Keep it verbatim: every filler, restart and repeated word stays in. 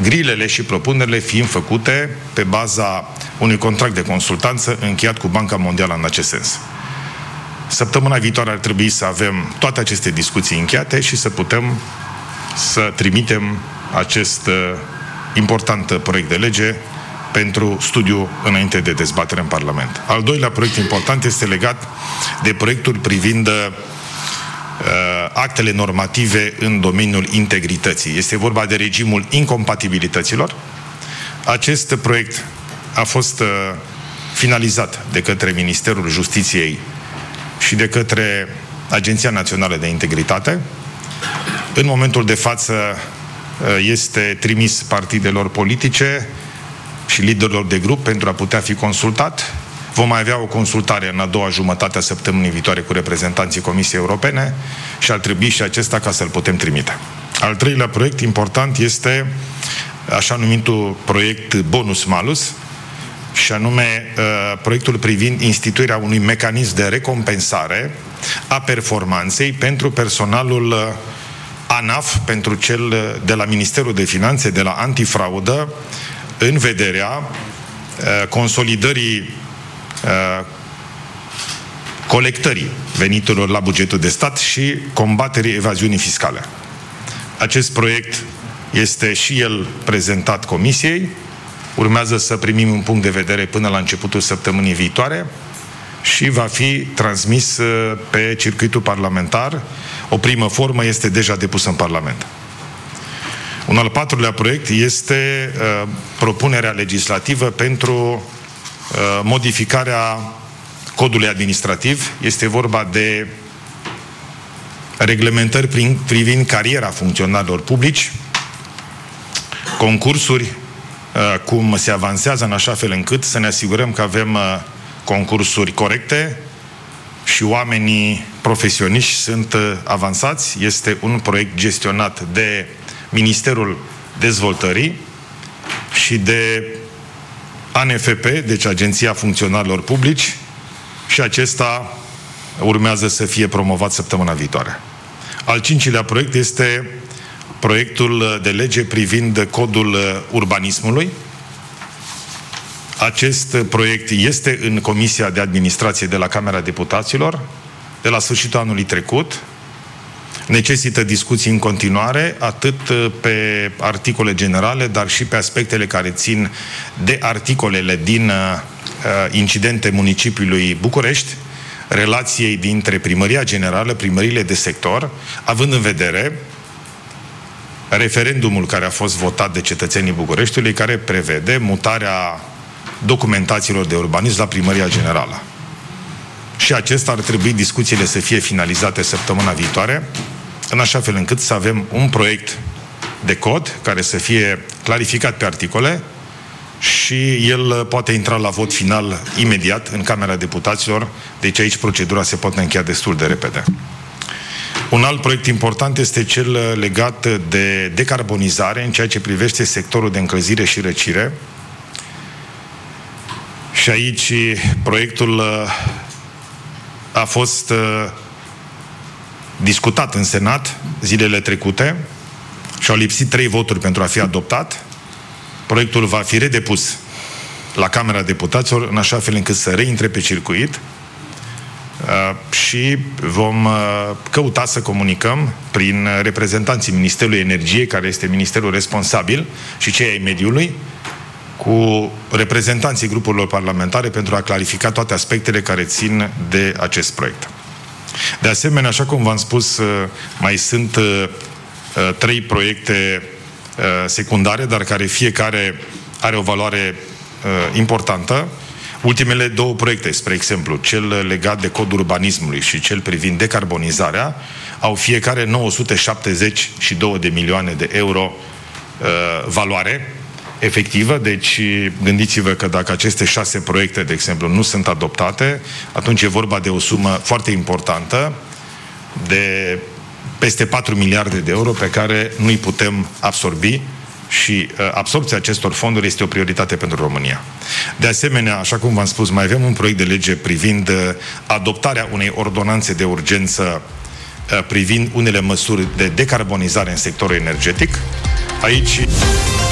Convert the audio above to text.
grilele și propunerile fiind făcute pe baza unui contract de consultanță încheiat cu Banca Mondială în acest sens. Săptămâna viitoare ar trebui să avem toate aceste discuții încheiate și să putem să trimitem acest uh, important proiect de lege pentru studiu înainte de dezbatere în Parlament. Al doilea proiect important este legat de proiectul privind uh, actele normative în domeniul integrității. Este vorba de regimul incompatibilităților. Acest proiect a fost uh, finalizat de către Ministerul Justiției și de către Agenția Națională de Integritate. În momentul de față uh, este trimis partidelor politice și liderilor de grup pentru a putea fi consultat. Vom mai avea o consultare în a doua jumătate a săptămânii viitoare cu reprezentanții Comisiei Europene și ar trebui și acesta ca să-l putem trimite. Al treilea proiect important este așa numitul proiect bonus-malus, și anume proiectul privind instituirea unui mecanism de recompensare a performanței pentru personalul ANAF, pentru cel de la Ministerul de Finanțe, de la Antifraudă, în vederea uh, consolidării uh, colectării veniturilor la bugetul de stat și combaterii evaziunii fiscale. Acest proiect este și el prezentat Comisiei. Urmează să primim un punct de vedere până la începutul săptămânii viitoare și va fi transmis uh, pe circuitul parlamentar. O primă formă este deja depusă în Parlament. Un al patrulea proiect este uh, propunerea legislativă pentru uh, modificarea codului administrativ. Este vorba de reglementări prin, privind cariera funcționarilor publici, concursuri, uh, cum se avansează în așa fel încât să ne asigurăm că avem uh, concursuri corecte și oamenii profesioniști sunt uh, avansați. Este un proiect gestionat de Ministerul Dezvoltării și de A N F P, deci Agenția Funcționarilor Publici, și acesta urmează să fie promovat săptămâna viitoare. Al cincilea proiect este proiectul de lege privind codul urbanismului. Acest proiect este în Comisia de Administrație de la Camera Deputaților de la sfârșitul anului trecut. Necesită discuții în continuare, atât pe articole generale, dar și pe aspectele care țin de articolele din uh, incidente municipiului București, relației dintre Primăria Generală, primăriile de sector, având în vedere referendumul care a fost votat de cetățenii Bucureștiului, care prevede mutarea documentațiilor de urbanism la Primăria Generală. Și acesta ar trebui discuțiile să fie finalizate săptămâna viitoare, în așa fel încât să avem un proiect de cod care să fie clarificat pe articole și el poate intra la vot final imediat în Camera Deputaților, deci aici procedura se poate încheia destul de repede. Un alt proiect important este cel legat de decarbonizare în ceea ce privește sectorul de încălzire și răcire. Și aici proiectul a fost discutat în Senat zilele trecute și au lipsit trei voturi pentru a fi adoptat. Proiectul va fi redepus la Camera Deputaților în așa fel încât să reintre pe circuit uh, și vom uh, căuta să comunicăm prin reprezentanții Ministerului Energiei, care este ministerul responsabil, și cei ai mediului, cu reprezentanții grupurilor parlamentare pentru a clarifica toate aspectele care țin de acest proiect. De asemenea, așa cum v-am spus, mai sunt uh, trei proiecte uh, secundare, dar care fiecare are o valoare uh, importantă. Ultimele două proiecte, spre exemplu, cel legat de codul urbanismului și cel privind decarbonizarea, au fiecare nouă sute șaptezeci și două de milioane de euro uh, valoare efectivă, deci gândiți-vă că dacă aceste șase proiecte, de exemplu, nu sunt adoptate, atunci e vorba de o sumă foarte importantă, de peste patru miliarde de euro pe care nu-i putem absorbi și uh, absorpția acestor fonduri este o prioritate pentru România. De asemenea, așa cum v-am spus, mai avem un proiect de lege privind uh, adoptarea unei ordonanțe de urgență uh, privind unele măsuri de decarbonizare în sectorul energetic. Aici